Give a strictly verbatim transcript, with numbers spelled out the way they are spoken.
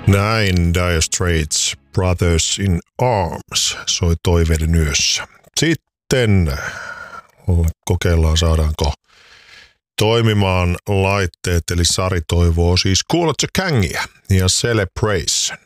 Näin Dire Straits, Brothers in Arms, soi toiveiden yössä. Sitten kokeillaan, saadaanko toimimaan laitteet, eli Sari toivoo siis Kool and the Gangia ja Celebration.